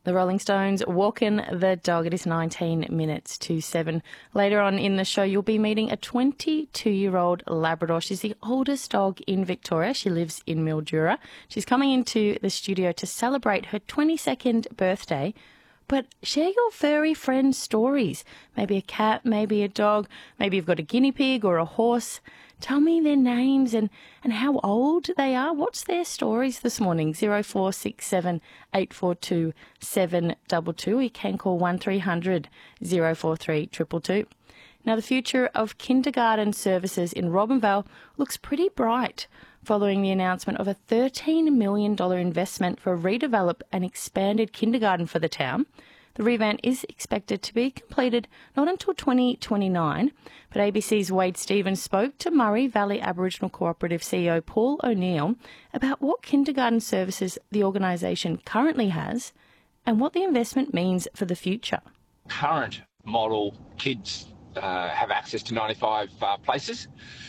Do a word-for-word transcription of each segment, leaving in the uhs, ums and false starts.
The Rolling Stones, Walkin' the Dog. It is nineteen minutes to seven. Later on in the show, you'll be meeting a twenty-two-year-old Labrador. She's the oldest dog in Victoria. She lives in Mildura. She's coming into the studio to celebrate her twenty-second birthday. But share your furry friends' stories. Maybe a cat, maybe a dog, maybe you've got a guinea pig or a horse. Tell me their names and, and how old they are. What's their stories this morning? zero four six seven eight four two seven two two. You can call one three hundred zero four three two two two. Now, the future of kindergarten services in Robinvale looks pretty bright following the announcement of a thirteen million dollars investment for a redeveloped and expanded kindergarten for the town. The revamp is expected to be completed not until twenty twenty-nine, but A B C's Wade Stevens spoke to Murray Valley Aboriginal Cooperative C E O Paul O'Neill about what kindergarten services the organisation currently has and what the investment means for the future. Current model, kids uh, have access to ninety-five uh, places,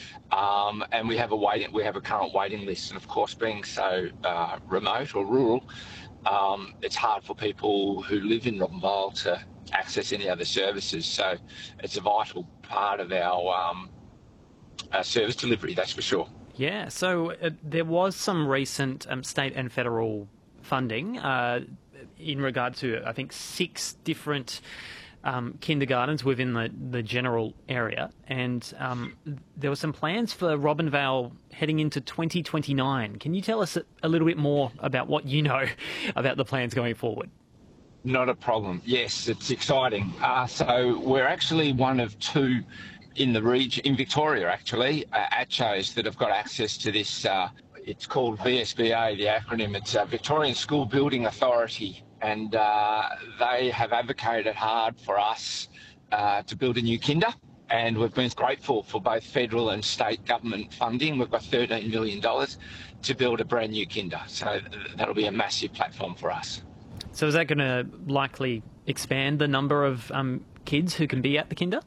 um, and we have a waiting, we have a current waiting list. And of course, being so uh, remote or rural, Um, it's hard for people who live in Robinvale to access any other services. So it's a vital part of our, um, our service delivery, that's for sure. Yeah, so uh, there was some recent um, state and federal funding uh, in regard to, I think, six different um, kindergartens within the, the general area. And um, there were some plans for Robinvale heading into twenty twenty-nine. Can you tell us a little bit more about what you know about the plans going forward? Not a problem. Yes, it's exciting. Uh, so we're actually one of two in the region, in Victoria actually, uh, A C C Os that have got access to this. Uh, it's called V S B A, the acronym. It's uh, Victorian School Building Authority. And uh, they have advocated hard for us uh, to build a new kinder. And we've been grateful for both federal and state government funding. We've got thirteen million dollars to build a brand new kinder. So that'll be a massive platform for us. So is that going to likely expand the number of um, kids who can be at the kinder?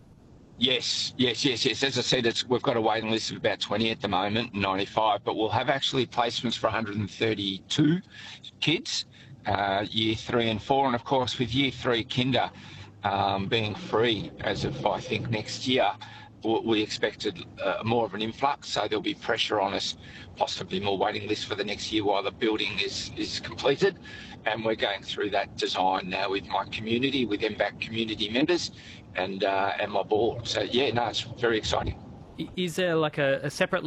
Yes, yes, yes, yes. As I said, it's, we've got a waiting list of about twenty at the moment, ninety-five, but we'll have actually placements for one hundred thirty-two kids, uh, year three and four. And of course, with year three kinder, Um, being free as of, I think, next year, we expected uh, more of an influx, so there'll be pressure on us, possibly more waiting lists for the next year while the building is, is completed. And we're going through that design now with my community, with M B A C community members and, uh, and my board. So, yeah, no, it's very exciting. Is there like a, a separate